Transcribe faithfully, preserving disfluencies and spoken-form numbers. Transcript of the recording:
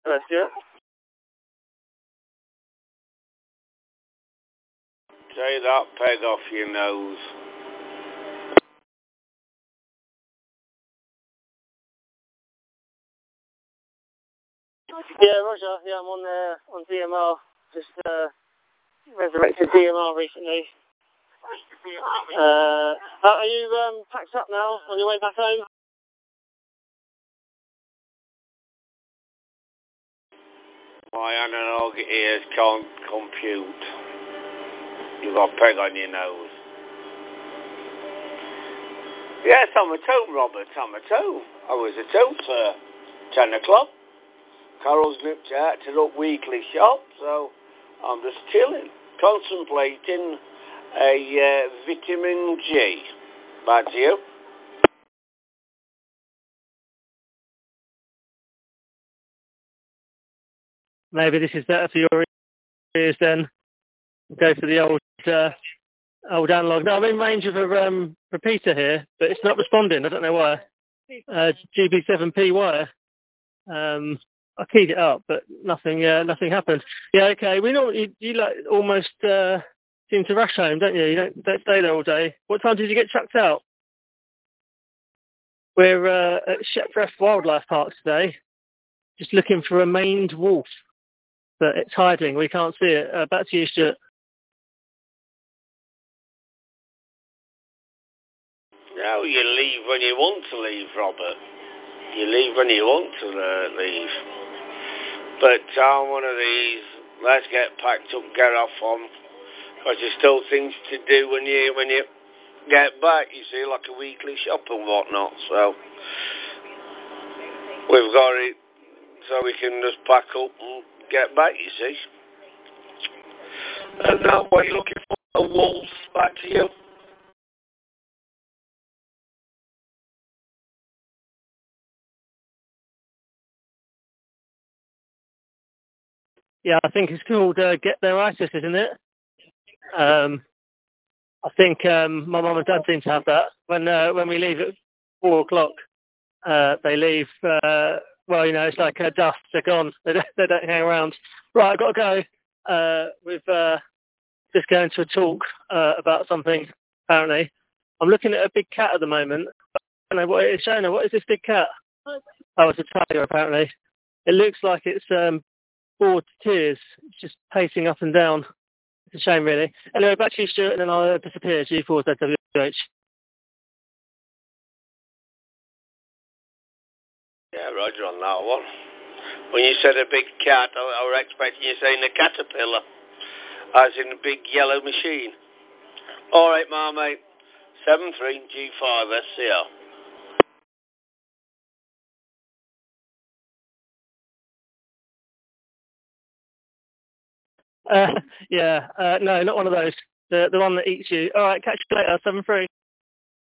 Hello, Stuart. Take that peg off your nose. Yeah, Roger. Yeah, I'm on uh, on D M R. Just uh, resurrected D M R recently. Uh, are you um, packed up now on your way back home? My analog ears can't compute. You've got a peg on your nose. Yes, I'm at home, Robert. I'm at home. I was at home for ten o'clock. Carol's nipped out to look weekly shop, so I'm just chilling, contemplating a uh, vitamin G. Back to you. Maybe this is better for your ears then. Go for the old uh, old analog. No, I'm in range of a um, repeater here, but it's not responding. I don't know why. Uh, G B seven P wire. Um, I keyed it up, but nothing, uh, nothing happened. Yeah, okay. We know you, you like almost uh, seem to rush home, don't you? You don't, don't stay there all day. What time did you get chucked out? We're uh, at Shepworth Wildlife Park today, just looking for a maned wolf, but it's hiding. We can't see it. Uh, back to you, Stuart. No, you leave when you want to leave, Robert. You leave when you want to uh, leave. But I'm one of these, let's get packed up, get off on, because there's still things to do when you when you get back, you see, like a weekly shop and whatnot. So we've got it so we can just pack up and get back, you see. And now what are you looking for? A wolf, back to you. Yeah, I think it's called uh, Get Their ISIS, isn't it? Um, I think um, my mum and dad seem to have that. When uh, when we leave at four o'clock, uh, they leave. Uh, well, you know, it's like uh, dust. They're gone. They don't, they don't hang around. Right, I've got to go. Uh, we've uh, just going to a talk uh, about something. Apparently, I'm looking at a big cat at the moment. I don't know what it is. Shona, what is this big cat? Oh, it's a tiger. Apparently, it looks like it's um, bored to tears. It's just pacing up and down. It's a shame, really. Anyway, back to you, Stuart, and then I'll uh, disappear. G four Z W H. Yeah, Roger on that one. When you said a big cat, I, I was expecting you saying a caterpillar, as in a big yellow machine. All right, ma, mate. seven three G five S C R. Uh, yeah, uh, no, not one of those. The the one that eats you. All right, catch you later. seven three.